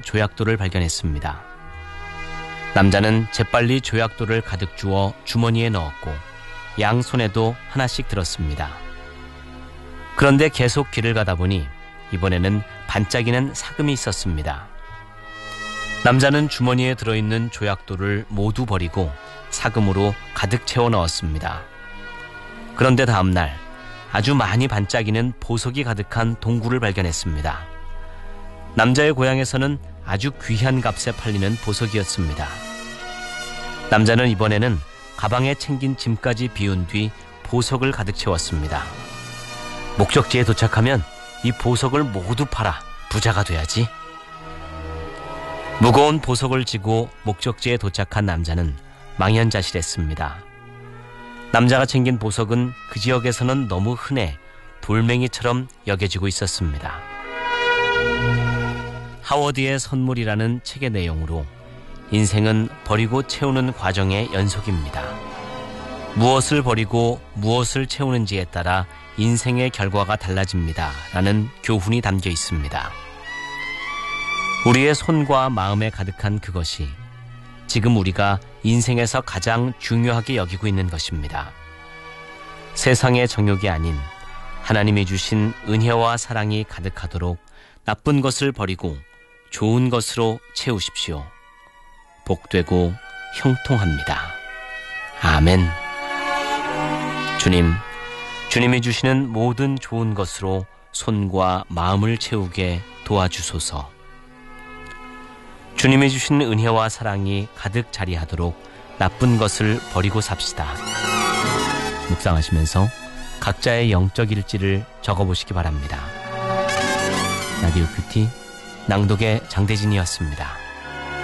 조약돌을 발견했습니다. 남자는 재빨리 조약돌을 가득 주워 주머니에 넣었고 양손에도 하나씩 들었습니다. 그런데 계속 길을 가다 보니 이번에는 반짝이는 사금이 있었습니다. 남자는 주머니에 들어있는 조약돌을 모두 버리고 사금으로 가득 채워 넣었습니다. 그런데 다음 날 아주 많이 반짝이는 보석이 가득한 동굴을 발견했습니다. 남자의 고향에서는 아주 귀한 값에 팔리는 보석이었습니다. 남자는 이번에는 가방에 챙긴 짐까지 비운 뒤 보석을 가득 채웠습니다. 목적지에 도착하면 이 보석을 모두 팔아 부자가 돼야지. 무거운 보석을 지고 목적지에 도착한 남자는 망연자실했습니다. 남자가 챙긴 보석은 그 지역에서는 너무 흔해 돌멩이처럼 여겨지고 있었습니다. 하워드의 선물이라는 책의 내용으로 인생은 버리고 채우는 과정의 연속입니다. 무엇을 버리고 무엇을 채우는지에 따라 인생의 결과가 달라집니다. 라는 교훈이 담겨 있습니다. 우리의 손과 마음에 가득한 그것이 지금 우리가 인생에서 가장 중요하게 여기고 있는 것입니다. 세상의 정욕이 아닌 하나님이 주신 은혜와 사랑이 가득하도록 나쁜 것을 버리고 좋은 것으로 채우십시오. 복되고 형통합니다. 아멘. 주님이 주시는 모든 좋은 것으로 손과 마음을 채우게 도와주소서. 주님이 주신 은혜와 사랑이 가득 자리하도록 나쁜 것을 버리고 삽시다. 묵상하시면서 각자의 영적 일지를 적어보시기 바랍니다. 라디오 큐티 낭독의 장대진이었습니다.